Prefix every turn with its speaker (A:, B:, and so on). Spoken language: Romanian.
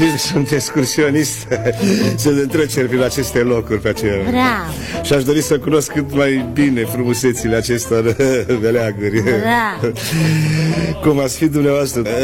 A: știți, sunt excursionist. Sunt în treceri prin aceste locuri pe aceea.
B: Bravo.
A: Și aș dori să cunosc cât mai bine frumusețile acestor meleaguri.
B: Bravo.
A: Cum ați fi dumneavoastră